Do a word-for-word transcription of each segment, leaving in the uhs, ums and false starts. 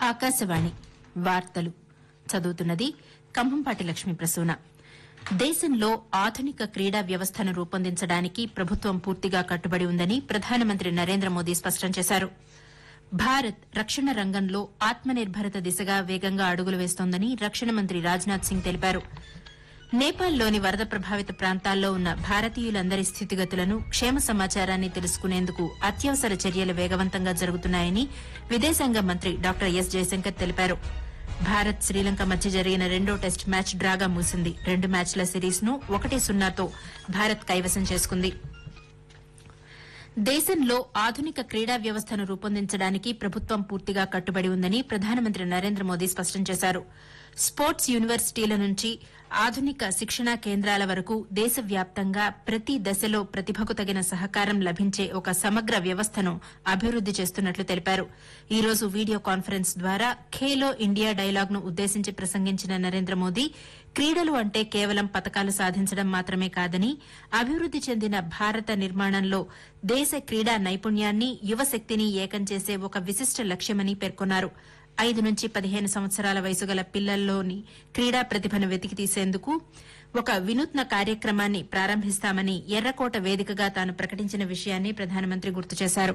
ఆకాశవాణి వార్తలు చదువుతున్నది కంభంపాటి లక్ష్మీ ప్రసూన. దేశంలో ఆధునిక క్రీడా వ్యవస్థను రూపొందించడానికి ప్రభుత్వం పూర్తిగా కట్టుబడి ఉందని ప్రధానమంత్రి నరేంద్ర మోదీ స్పష్టం చేశారు. భారత్ రక్షణ రంగంలో ఆత్మనిర్భరత దిశగా వేగంగా అడుగులు వేస్తోందని రక్షణ మంత్రి రాజ్నాథ్ సింగ్ తెలిపారు. నేపాల్లోని వరద ప్రభావిత ప్రాంతాల్లో ఉన్న భారతీయులందరి స్థితిగతులను క్షేమ సమాచారాన్ని తెలుసుకునేందుకు అత్యవసర చర్యలు వేగవంతంగా జరుగుతున్నాయని విదేశాంగ మంత్రి డాక్టర్ ఎస్ జయశంకర్ తెలిపారు. భారత్ శ్రీలంక మధ్య జరిగిన రెండో టెస్ట్ మ్యాచ్ డ్రాగా ముగిసింది. రెండు మ్యాచ్ల సిరీస్ ను ఒకటి సున్నాతో భారత్ కైవసం చేసుకుంది. దేశంలో ఆధునిక క్రీడా వ్యవస్థను రూపొందించడానికి ప్రభుత్వం పూర్తిగా కట్టుబడి ఉందని ప్రధానమంత్రి నరేంద్ర మోదీ స్పష్టం చేశారు. స్పోర్ట్స్ యూనివర్సిటీల నుంచి ఆధునిక శిక్షణా కేంద్రాల వరకు దేశవ్యాప్తంగా ప్రతి దశలో ప్రతిభకు తగిన సహకారం లభించే ఒక సమగ్ర వ్యవస్థను అభివృద్ది చేస్తున్నట్లు తెలిపారు. ఈ రోజు వీడియో కాన్ఫరెన్స్ ద్వారా ఖేలో ఇండియా డైలాగ్ ను ఉద్దేశించి ప్రసంగించిన నరేంద్ర మోదీ క్రీడలు అంటే కేవలం పతకాలు సాధించడం మాత్రమే కాదని అభివృద్ది చెందిన భారత నిర్మాణంలో దేశ క్రీడా నైపుణ్యాన్ని యువశక్తిని ఏకం చేసే ఒక విశిష్ట లక్ష్యమని పేర్కొన్నారు. ఐదు నుంచి పదిహేను సంవత్సరాల వయసు గల పిల్లల్లోని క్రీడా ప్రతిభను వెతికి తీసేందుకు ఒక వినూత్న కార్యక్రమాన్ని ప్రారంభిస్తామని ఎర్రకోట వేదికగా తాను ప్రకటించిన విషయాన్ని ప్రధానమంత్రి గుర్తు చేశారు.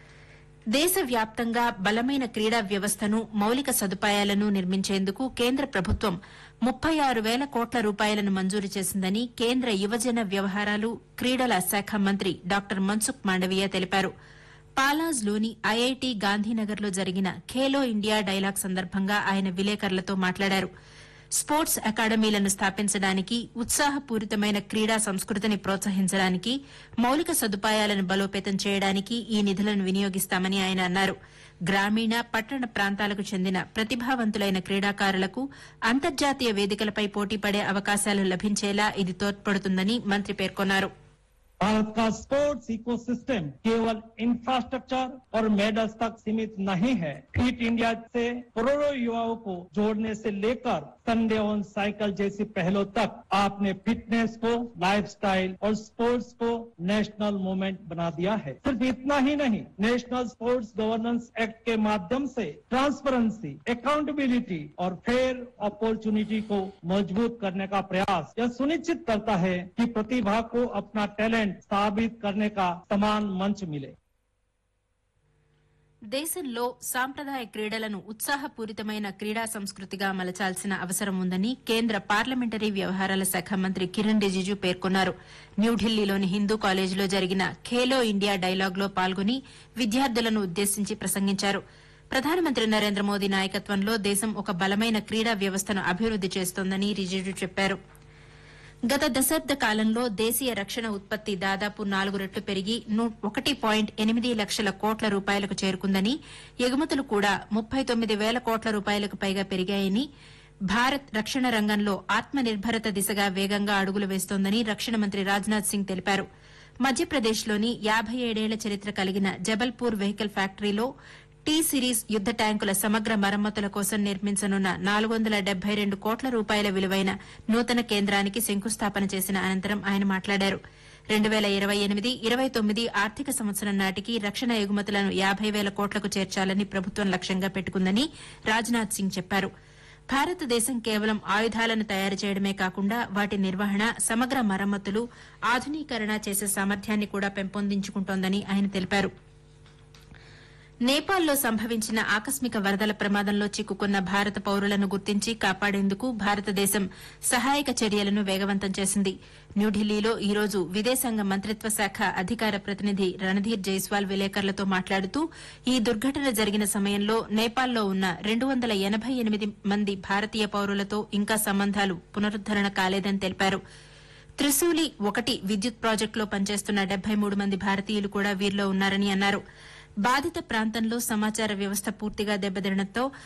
దేశవ్యాప్తంగా బలమైన క్రీడా వ్యవస్థను మౌలిక సదుపాయాలను నిర్మించేందుకు కేంద్ర ప్రభుత్వం ముప్పై ఆరు వేల కోట్ల రూపాయలను మంజూరు చేసిందని కేంద్ర యువజన వ్యవహారాలు క్రీడల శాఖ మంత్రి డాక్టర్ మన్సుఖ్ మాండవీయ తెలిపారు. పాలాజ్లోని ఐఐటి గాంధీనగర్లో జరిగిన ఖేలో ఇండియా డైలాగ్ సందర్భంగా ఆయన విలేకరులతో మాట్లాడారు. స్పోర్ట్స్ అకాడమీలను స్థాపించడానికి, ఉత్సాహపూరితమైన క్రీడా సంస్కృతిని ప్రోత్సహించడానికి, మౌలిక సదుపాయాలను బలోపేతం చేయడానికి ఈ నిధులను వినియోగిస్తామని ఆయన అన్నారు. గ్రామీణ, పట్టణ ప్రాంతాలకు చెందిన ప్రతిభావంతులైన క్రీడాకారులకు అంతర్జాతీయ వేదికలపై పోటీపడే అవకాశాలు లభించేలా ఇది తోడ్పడుతుందని మంత్రి పేర్కొన్నారు. भारत का स्पोर्ट्स इकोसिस्टम केवल इंफ्रास्ट्रक्चर और मेडल्स तक सीमित नहीं है. फिट इंडिया से करोड़ों युवाओं को जोड़ने से लेकर संडे ऑन साइकिल जैसी पहलों तक आपने फिटनेस को लाइफस्टाइल और स्पोर्ट्स को नेशनल मूवमेंट बना दिया है. सिर्फ इतना ही नहीं, नेशनल स्पोर्ट्स गवर्नेंस एक्ट के माध्यम से ट्रांसपेरेंसी, अकाउंटेबिलिटी और फेयर अपॉर्चुनिटी को मजबूत करने का प्रयास यह सुनिश्चित करता है कि प्रतिभा को अपना टैलेंट साबित करने का समान मंच मिले. దేశంలో సాంప్రదాయ క్రీడలను ఉత్సాహపూరితమైన క్రీడా సంస్కృతిగా మలచాల్సిన అవసరం ఉందని కేంద్ర పార్లమెంటరీ వ్యవహారాల శాఖ మంత్రి కిరణ్ రిజిజు పేర్కొన్నారు. న్యూఢిల్లీలోని హిందూ కాలేజీలో జరిగిన ఖేలో ఇండియా డైలాగ్లో పాల్గొని విద్యార్థులను ఉద్దేశించి ప్రసంగించారు. ప్రధానమంత్రి నరేంద్ర మోదీ నాయకత్వంలో దేశం ఒక బలమైన క్రీడా వ్యవస్థను అభివృద్ది చేస్తోందని రిజిజు చెప్పారు. గత దశాబ్ద కాలంలో దేశీయ రక్షణ ఉత్పత్తి దాదాపు నాలుగు రెట్లు పెరిగి ఒకటి పాయింట్ ఎనిమిది లక్షల కోట్ల రూపాయలకు చేరుకుందని, ఎగుమతులు కూడా ముప్పై తొమ్మిది వేల కోట్ల రూపాయలకు పైగా పెరిగాయని, భారత్ రక్షణ రంగంలో ఆత్మనిర్భరత దిశగా వేగంగా అడుగులు వేస్తోందని రక్షణ మంత్రి రాజ్నాథ్ సింగ్ తెలిపారు. మధ్యప్రదేశ్లోని యాబై ఏడేళ్ల చరిత్ర కలిగిన జబల్పూర్ వెహికల్ ఫ్యాక్టరీలో టీ సిరీస్ యుద్ద ట్యాంకుల సమగ్ర మరమ్మతుల కోసం నిర్మించనున్న నాలుగు వందల డెబ్బై రెండు కోట్ల రూపాయల విలువైన నూతన కేంద్రానికి శంకుస్థాపన చేసిన అనంతరం ఆయన మాట్లాడారు. రెండు వేల ఇరవై ఎనిమిది ఇరవై తొమ్మిది ఆర్థిక సంవత్సరం నాటికి రక్షణ ఎగుమతులను యాబై వేల కోట్లకు చేర్చాలని ప్రభుత్వం లక్ష్యంగా పెట్టుకుందని రాజ్నాథ్ సింగ్ చెప్పారు. భారతదేశం కేవలం ఆయుధాలను తయారు చేయడమే కాకుండా వాటి నిర్వహణ, సమగ్ర మరమ్మతులు, ఆధునీకరణ చేసే సామర్థ్యాన్ని కూడా పెంపొందించుకుంటోందని ఆయన తెలిపారు. నేపాల్లో సంభవించిన ఆకస్మిక వరదల ప్రమాదంలో చిక్కుకున్న భారత పౌరులను గుర్తించి కాపాడేందుకు భారతదేశం సహాయక చర్యలను వేగవంతం చేసింది. న్యూఢిల్లీలో ఈ రోజు విదేశాంగ మంత్రిత్వ శాఖ అధికార ప్రతినిధి రణధీర్ జైస్వాల్ విలేకరులతో మాట్లాడుతూ ఈ దుర్ఘటన జరిగిన సమయంలో నేపాల్లో ఉన్న రెండు వందల ఎనబై ఎనిమిది మంది భారతీయ పౌరులతో ఇంకా సంబంధాలు పునరుద్దరణ కాలేదని తెలిపారు. త్రిశూలి ఒకటి విద్యుత్ ప్రాజెక్టులో పనిచేస్తున్న డెబ్బై మూడు మంది భారతీయులు కూడా వీరిలో ఉన్నారని అన్నారు. బాధిత ప్రాంతంలో సమాచార వ్యవస్థ పూర్తిగా దెబ్బతినడంతో